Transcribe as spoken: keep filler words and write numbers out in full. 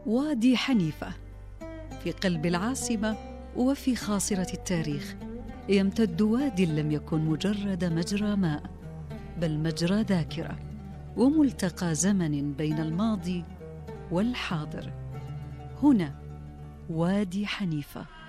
وادي حنيفة في قلب العاصمة وفي خاصرة التاريخ، يمتد وادي لم يكن مجرد مجرى ماء، بل مجرى ذاكرة وملتقى زمن بين الماضي والحاضر. هنا وادي حنيفة.